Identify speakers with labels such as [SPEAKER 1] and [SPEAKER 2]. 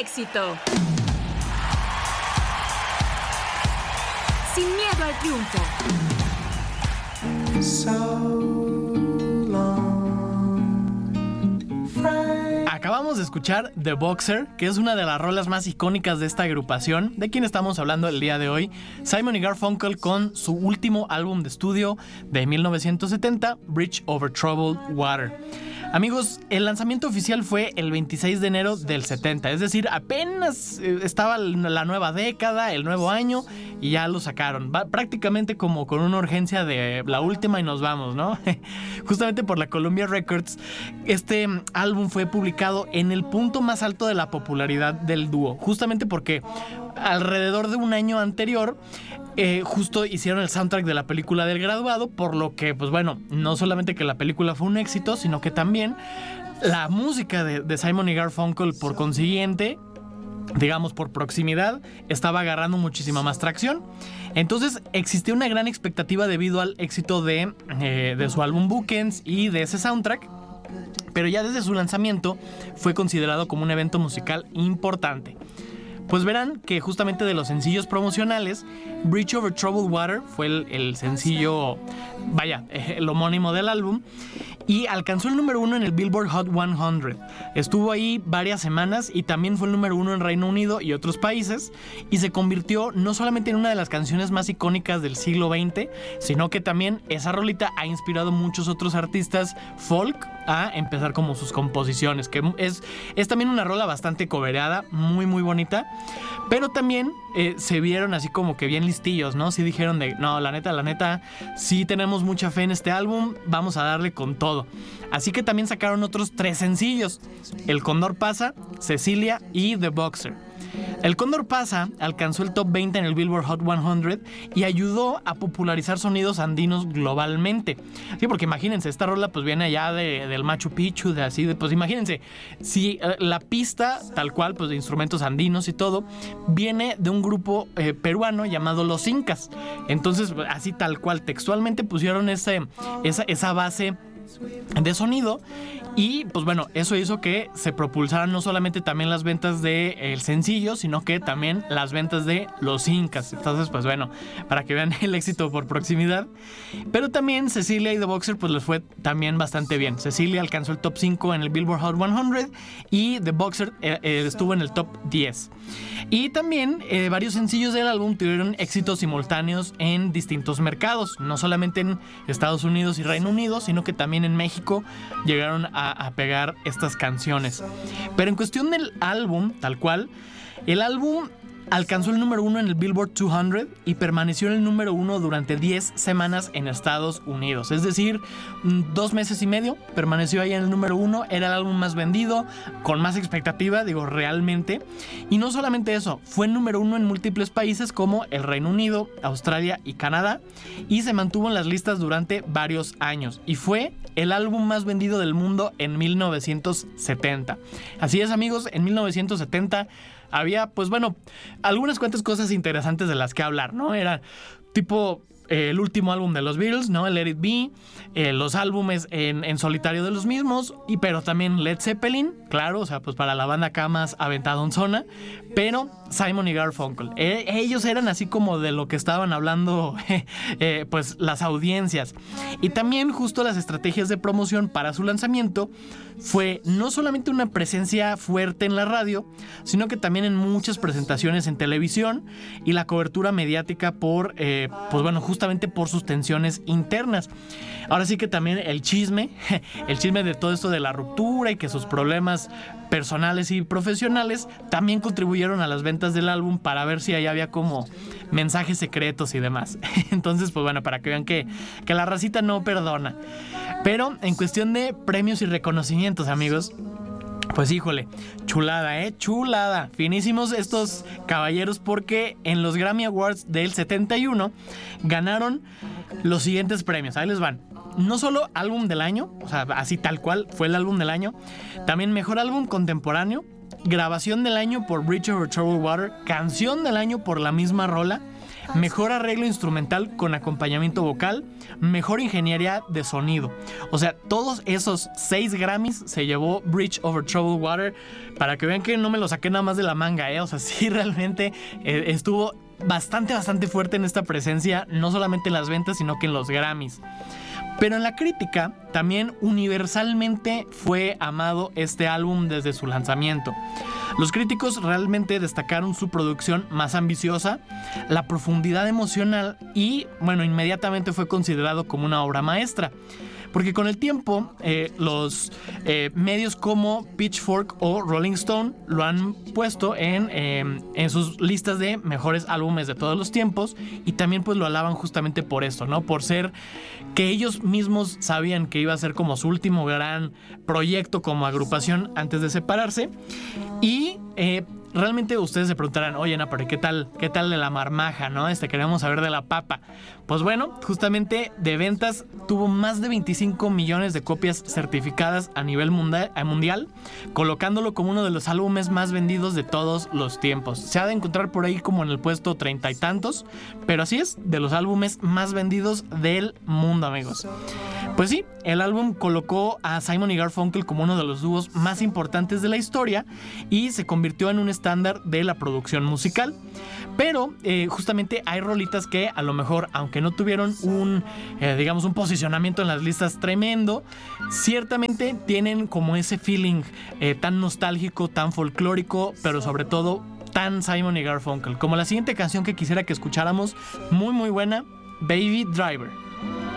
[SPEAKER 1] éxito. Sin miedo al triunfo.
[SPEAKER 2] Acabamos de escuchar The Boxer, que es una de las rolas más icónicas de esta agrupación, de quien estamos hablando el día de hoy, Simon y Garfunkel, con su último álbum de estudio de 1970, Bridge Over Troubled Water. Amigos, el lanzamiento oficial fue el 26 de enero del 70, es decir, apenas estaba la nueva década, el nuevo año, y ya lo sacaron. Va prácticamente como con una urgencia de la última y nos vamos, ¿no? Justamente por la Columbia Records, este álbum fue publicado en el punto más alto de la popularidad del dúo, justamente porque alrededor de un año anterior justo hicieron el soundtrack de la película del graduado, por lo que, pues bueno, no solamente que la película fue un éxito, sino que también la música de Simon y Garfunkel, por consiguiente, digamos por proximidad, estaba agarrando muchísima más tracción. Entonces existía una gran expectativa debido al éxito de su álbum Bookends y de ese soundtrack, pero ya desde su lanzamiento fue considerado como un evento musical importante. Pues verán que justamente de los sencillos promocionales, Bridge Over Troubled Water fue el sencillo, el homónimo del álbum, y alcanzó el número 1 en el Billboard Hot 100. Estuvo ahí varias semanas y también fue el número 1 en Reino Unido y otros países, y se convirtió no solamente en una de las canciones más icónicas del siglo XX, sino que también esa rolita ha inspirado a muchos otros artistas folk a empezar como sus composiciones, que es también una rola bastante cobereada, muy muy bonita, pero también se vieron así como que bien listillos, ¿no? Sí dijeron no, la neta, sí tenemos mucha fe en este álbum, vamos a darle con todo. Así que también sacaron otros 3 sencillos: El Cóndor Pasa, Cecilia y The Boxer. El Cóndor Pasa alcanzó el top 20 en el Billboard Hot 100 y ayudó a popularizar sonidos andinos globalmente. Sí, porque imagínense, esta rola pues viene allá del Machu Picchu, pues imagínense, si la pista tal cual, pues de instrumentos andinos y todo, viene de un grupo peruano llamado Los Incas. Entonces, así tal cual, textualmente pusieron esa base de sonido, y pues bueno, eso hizo que se propulsaran no solamente también las ventas del sencillo, sino que también las ventas de Los Incas. Entonces, pues bueno, para que vean el éxito por proximidad. Pero también Cecilia y The Boxer pues les fue también bastante bien. Cecilia alcanzó el top 5 en el Billboard Hot 100 y The Boxer estuvo en el top 10. Y también varios sencillos del álbum tuvieron éxitos simultáneos en distintos mercados, no solamente en Estados Unidos y Reino Unido, sino que también en México llegaron a pegar estas canciones. Pero en cuestión del álbum, tal cual, el álbum alcanzó el número 1 en el Billboard 200 y permaneció en el número 1 durante 10 semanas en Estados Unidos. Es decir, 2 meses y medio permaneció ahí en el número 1. Era el álbum más vendido, con más expectativa, realmente. Y no solamente eso, fue el número 1 en múltiples países como el Reino Unido, Australia y Canadá, y se mantuvo en las listas durante varios años. Y fue el álbum más vendido del mundo en 1970. Así es, amigos, en 1970 había, pues bueno, algunas cuantas cosas interesantes de las que hablar, ¿no? Era tipo el último álbum de los Beatles, ¿no? El Let It Be, los álbumes en solitario de los mismos, pero también Led Zeppelin, claro, o sea, pues para la banda acá más aventadonzona, pero Simon y Garfunkel, ellos eran así como de lo que estaban hablando pues las audiencias. Y también justo las estrategias de promoción para su lanzamiento fue no solamente una presencia fuerte en la radio, sino que también en muchas presentaciones en televisión y la cobertura mediática por, pues bueno, justamente por sus tensiones internas. Ahora sí que también el chisme de todo esto de la ruptura y que sus problemas personales y profesionales también contribuyeron a las ventas del álbum, para ver si ahí había como mensajes secretos y demás. Entonces, pues bueno, para que vean que la racita no perdona. Pero en cuestión de premios y reconocimientos, amigos, pues híjole, chulada, chulada. Finísimos estos caballeros, porque en los Grammy Awards del 71 ganaron los siguientes premios. Ahí les van. No solo álbum del año, o sea, así tal cual fue el álbum del año, también mejor álbum contemporáneo, grabación del año por Bridge Over Troubled Water, canción del año por la misma rola, mejor arreglo instrumental con acompañamiento vocal, mejor ingeniería de sonido. O sea, todos esos 6 Grammys se llevó Bridge Over Troubled Water, para que vean que no me lo saqué nada más de la manga, O sea, sí realmente estuvo bastante fuerte en esta presencia, no solamente en las ventas, sino que en los Grammys. Pero en la crítica, también universalmente fue amado este álbum desde su lanzamiento. Los críticos realmente destacaron su producción más ambiciosa, la profundidad emocional y, bueno, inmediatamente fue considerado como una obra maestra. Porque con el tiempo, los medios como Pitchfork o Rolling Stone lo han puesto en sus listas de mejores álbumes de todos los tiempos, y también pues lo alaban justamente por esto, ¿no? Por ser que ellos mismos sabían que iba a ser como su último gran proyecto como agrupación antes de separarse. Y realmente ustedes se preguntarán, oye, pero ¿qué tal de la marmaja, no? Queremos saber de la papa. Pues bueno, justamente de ventas tuvo más de 25 millones de copias certificadas a nivel mundial, colocándolo como uno de los álbumes más vendidos de todos los tiempos. Se ha de encontrar por ahí como en el puesto 30 y tantos, pero así es, de los álbumes más vendidos del mundo, amigos. Pues sí, el álbum colocó a Simon y Garfunkel como uno de los dúos más importantes de la historia y se convirtió en un estándar de la producción musical. Pero justamente hay rolitas que a lo mejor, aunque no tuvieron un posicionamiento en las listas tremendo, ciertamente tienen como ese feeling tan nostálgico, tan folclórico, pero sobre todo tan Simon y Garfunkel. Como la siguiente canción que quisiera que escucháramos, muy buena, Baby Driver.